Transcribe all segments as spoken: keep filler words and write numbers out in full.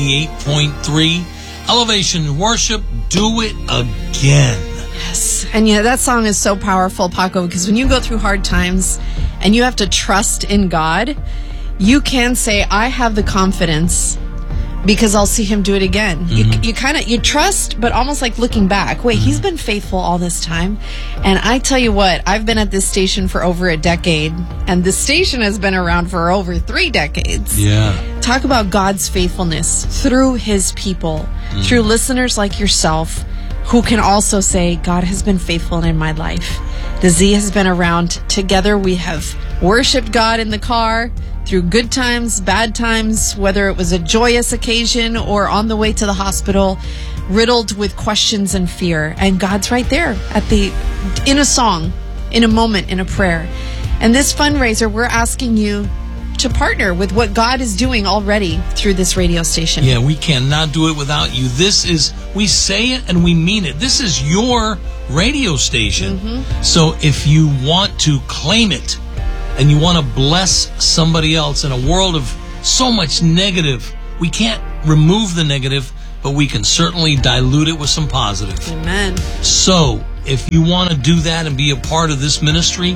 eight point three Elevation Worship, Do It Again. Yes. And yeah, that song is so powerful, Paco, because when you go through hard times and you have to trust in God, you can say, I have the confidence because I'll see him do it again. Mm-hmm. You, you kind of, you trust, but almost like looking back. Wait, mm-hmm. he's been faithful all this time. And I tell you what, I've been at this station for over a decade, and the station has been around for over three decades. Yeah. Talk about God's faithfulness through his people, mm-hmm. through listeners like yourself, who can also say, God has been faithful in my life. The Z has been around. Together we have worshiped God in the car, through good times, bad times, whether it was a joyous occasion or on the way to the hospital, riddled with questions and fear. And God's right there at the, in a song, in a moment, in a prayer. And this fundraiser, we're asking you to partner with what God is doing already through this radio station. Yeah, we cannot do it without you. This is, we say it and we mean it. This is your radio station. Mm-hmm. So if you want to claim it, and you want to bless somebody else in a world of so much negative, we can't remove the negative, but we can certainly dilute it with some positive. Amen. So, if you want to do that and be a part of this ministry,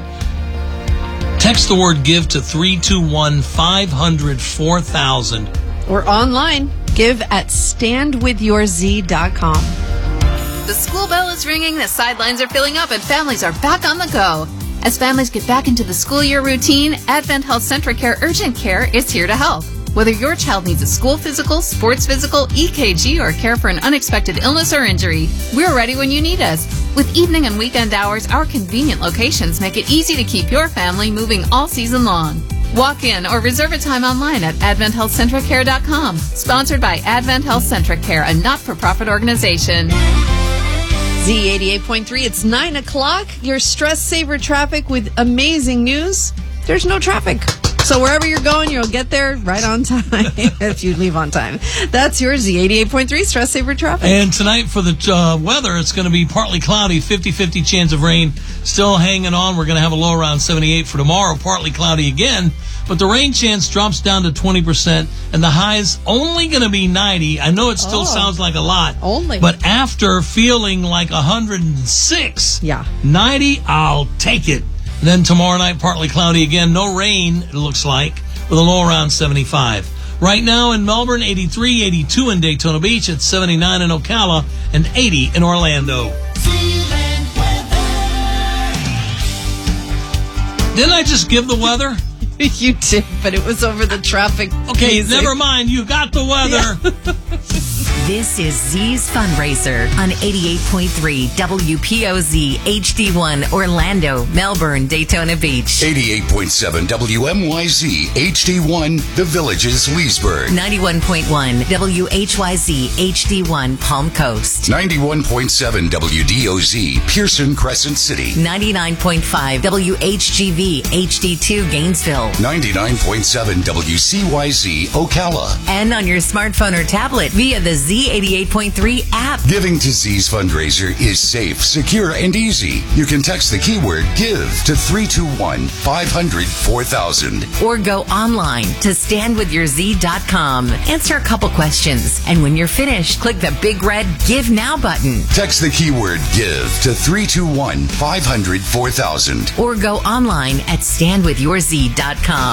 text the word GIVE to three two one, five hundred, four thousand. Or online, give at stand with your z dot com. The school bell is ringing, the sidelines are filling up, and families are back on the go. As families get back into the school year routine, Advent Health Centracare Urgent Care is here to help. Whether your child needs a school physical, sports physical, E K G, or care for an unexpected illness or injury, we're ready when you need us. With evening and weekend hours, our convenient locations make it easy to keep your family moving all season long. Walk in or reserve a time online at advent health centracare dot com. Sponsored by Advent Health Centracare, a not-for-profit organization. Z eighty-eight point three, it's nine o'clock. Your stress saver traffic with amazing news. There's no traffic. So wherever you're going, you'll get there right on time if you leave on time. That's your Z eighty-eight point three stress saver traffic. And tonight for the uh, weather, it's going to be partly cloudy, fifty-fifty chance of rain. Still hanging on. We're going to have a low around seventy-eight for tomorrow, partly cloudy again. But the rain chance drops down to twenty percent, and the high's only going to be ninety. I know it still oh, sounds like a lot. Only. But after feeling like one hundred six, yeah. ninety, I'll take it. And then tomorrow night, partly cloudy again. No rain, it looks like, with a low around seventy-five. Right now in Melbourne, eighty-three, eighty-two in Daytona Beach, it's seventy-nine in Ocala, and eighty in Orlando. Didn't I just give the weather? You did, but it was over the traffic. Okay, music. Never mind. You got the weather. Yeah. This is Z's Fundraiser on eighty-eight point three W P O Z H D one Orlando, Melbourne, Daytona Beach. eighty-eight point seven W M Y Z H D one The Villages, Leesburg. ninety-one point one W H Y Z H D one Palm Coast. ninety-one point seven W D O Z Pearson, Crescent City. ninety-nine point five W H G V H D two Gainesville. ninety-nine point seven W C Y Z Ocala. And on your smartphone or tablet via the Z eighty-eight point three app. Giving to Z's fundraiser is safe, secure, and easy. You can text the keyword GIVE to three two one, five hundred, four thousand. Or go online to stand with your z dot com. Answer a couple questions, and when you're finished, click the big red Give Now button. Text the keyword GIVE to three two one, five hundred, four thousand. Or go online at stand with your z dot com.